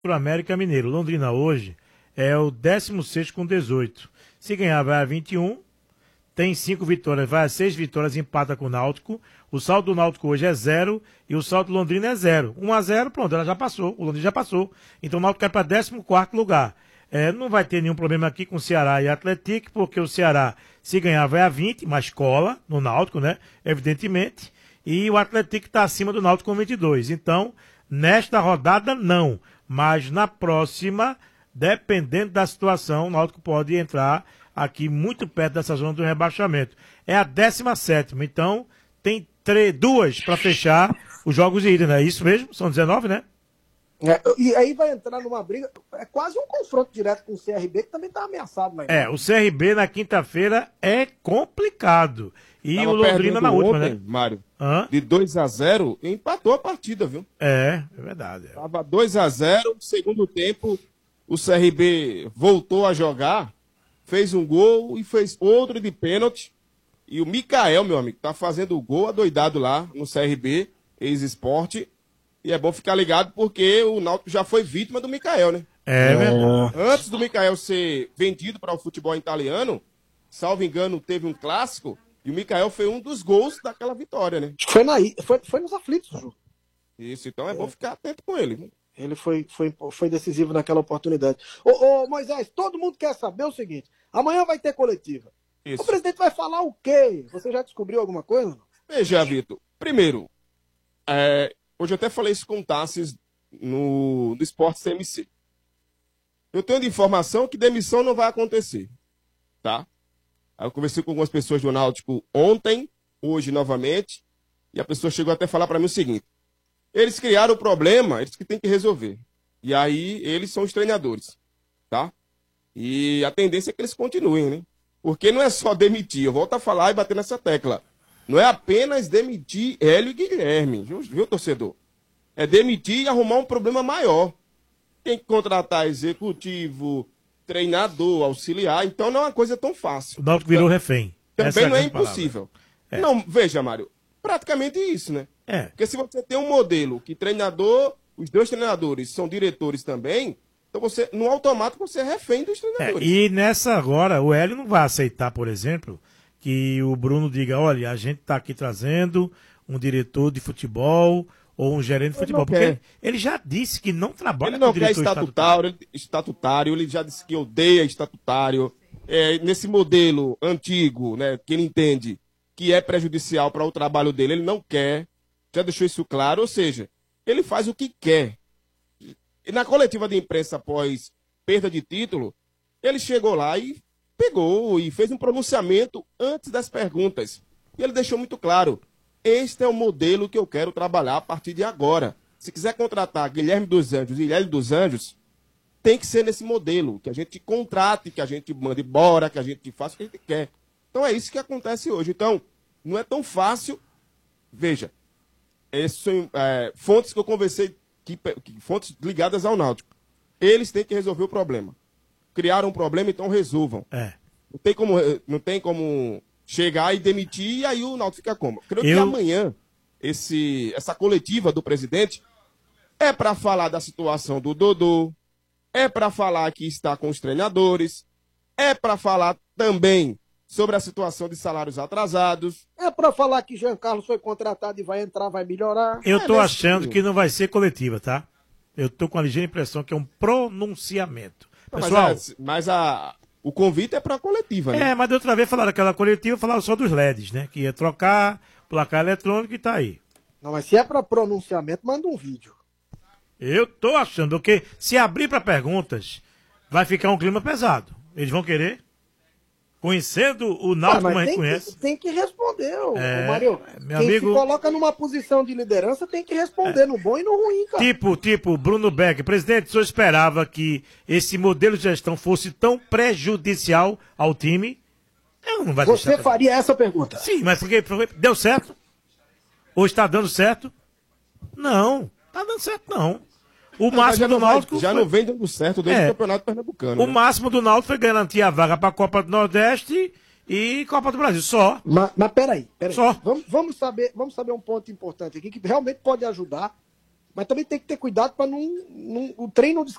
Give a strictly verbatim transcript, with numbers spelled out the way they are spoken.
Pro América Mineiro. Londrina hoje é o décimo sexto com dezoito. Se ganhar, vai a vinte e um. Tem cinco vitórias, vai a seis vitórias, empata com o Náutico. O saldo do Náutico hoje é zero e o saldo do Londrina é zero. um a zero, pronto, ela já passou. O Londrina já passou. Então o Náutico cai para décimo quarto lugar. É, não vai ter nenhum problema aqui com o Ceará e Atlético, porque o Ceará, se ganhar, vai a vinte, mas cola no Náutico, né? Evidentemente. E o Atlético está acima do Náutico com vinte e dois. Então, nesta rodada, não. Mas na próxima, dependendo da situação, o Náutico pode entrar aqui muito perto dessa zona do rebaixamento. É a décima sétima, então tem três, duas para fechar os jogos de ida, não é isso mesmo? São dezenove, né? É, e aí vai entrar numa briga, é quase um confronto direto com o C R B, que também está ameaçado. Mas é, o C R B na quinta-feira é complicado. E Tava o Londrina na última, ontem, né? Mário, Hã? de dois a zero, empatou a partida, viu? É, é verdade. É. Tava dois a zero, segundo tempo, o C R B voltou a jogar, fez um gol e fez outro de pênalti. E o Mikael, meu amigo, tá fazendo o gol adoidado lá no C R B, ex-esporte. E é bom ficar ligado porque o Náutico já foi vítima do Mikael, né? É verdade. Antes do Mikael ser vendido para o futebol italiano, salvo engano, teve um clássico e o Mikael foi um dos gols daquela vitória, né? Foi, na, foi, foi nos aflitos, Ju. Isso, então é, é bom ficar atento com ele. Né? Ele foi, foi, foi decisivo naquela oportunidade. Ô, ô, Moisés, todo mundo quer saber o seguinte: amanhã vai ter coletiva. Isso. O presidente vai falar o quê? Você já descobriu alguma coisa? Veja, Vitor. Primeiro, é, hoje eu até falei isso com o Tassis no, no Esporte C M C. Eu tenho de informação que demissão não vai acontecer. Tá? Aí eu conversei com algumas pessoas do Náutico ontem, hoje novamente, e a pessoa chegou até a falar para mim o seguinte: eles criaram o problema, eles que têm que resolver. E aí, eles são os treinadores, tá? E a tendência é que eles continuem, né? Porque não é só demitir, eu volto a falar e bater nessa tecla. Não é apenas demitir Hélio e Guilherme, viu, viu, torcedor? É demitir e arrumar um problema maior. Tem que contratar executivo, treinador, auxiliar, então não é uma coisa tão fácil. O Náutico virou refém. Também não é impossível. É. Não, veja, Mário, praticamente isso, né? É. Porque se você tem um modelo que treinador, os dois treinadores são diretores também, então você, no automático, você é refém dos treinadores. É, e nessa agora, o Hélio não vai aceitar, por exemplo, que o Bruno diga: olha, a gente está aqui trazendo um diretor de futebol ou um gerente de futebol. Porque ele, ele já disse que não trabalha ele não com quer diretor estatutário, estatutário. Ele, estatutário, ele já disse que odeia estatutário. É, nesse modelo antigo, né, que ele entende que é prejudicial para o trabalho dele, ele não quer. Já deixou isso claro, ou seja, ele faz o que quer. E na coletiva de imprensa após perda de título, ele chegou lá e pegou e fez um pronunciamento antes das perguntas. E ele deixou muito claro: este é o modelo que eu quero trabalhar a partir de agora. Se quiser contratar Guilherme dos Anjos e Hélio dos Anjos, tem que ser nesse modelo, que a gente contrate, que a gente mande embora, que a gente faça o que a gente quer. Então é isso que acontece hoje. Então, não é tão fácil. Veja, essas são é, fontes que eu conversei, que, que, fontes ligadas ao Náutico. Eles têm que resolver o problema. Criaram um problema, então resolvam. É. Não tem como, não tem como chegar e demitir e aí o Náutico fica como? Creio eu... que amanhã, esse, essa coletiva do presidente é para falar da situação do Dodô, é para falar que está com os treinadores, é para falar também sobre a situação de salários atrasados. É para falar que Jean Carlos foi contratado e vai entrar, vai melhorar. Eu é tô achando que não vai ser coletiva, tá? Eu tô com a ligeira impressão que é um pronunciamento. Pessoal, mas, a, mas a, o convite é para a coletiva, né? É, mas de outra vez falaram aquela coletiva, falaram só dos L E Ds, né? Que ia trocar placar eletrônico e tá aí. Não, mas se é para pronunciamento, manda um vídeo. Eu tô achando que se abrir para perguntas, vai ficar um clima pesado. Eles vão querer? Conhecendo o Náutico, ah, como a gente tem conhece. Que, tem que responder, ô, é, ô Mário. Meu Quem amigo... se coloca numa posição de liderança tem que responder é. no bom e no ruim, cara. Tipo, tipo, Bruno Beck, presidente, o senhor esperava que esse modelo de gestão fosse tão prejudicial ao time? Eu não vai Você deixar faria essa pergunta? Sim, mas porque, deu certo? Ou está dando certo? Não, está dando certo não. O Mas máximo do Náutico... Já foi... não vem dando certo desde é. o Campeonato Pernambucano. O né? máximo do Náutico foi garantir a vaga para a Copa do Nordeste e Copa do Brasil, só. Mas, mas peraí, peraí. Só. Vamos, vamos, saber, vamos saber um ponto importante aqui que realmente pode ajudar mas também tem que ter cuidado para não, não, o trem não